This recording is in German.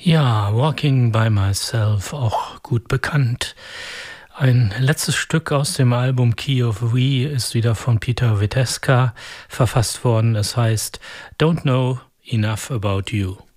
Ja, Walking by Myself, auch gut bekannt. Ein letztes Stück aus dem Album Key of We ist wieder von Peter Witeska verfasst worden. Es heißt Don't Know Enough About You.